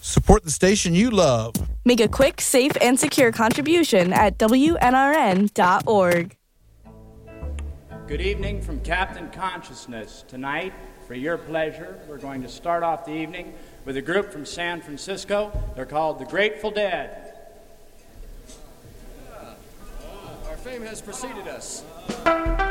Support the station you love. Make a quick, safe, and secure contribution at WNRN.org. Good evening from Captain Consciousness. Tonight, for your pleasure, we're going to start off the evening with a group from San Francisco. They're called the Grateful Dead. Our fame has preceded us.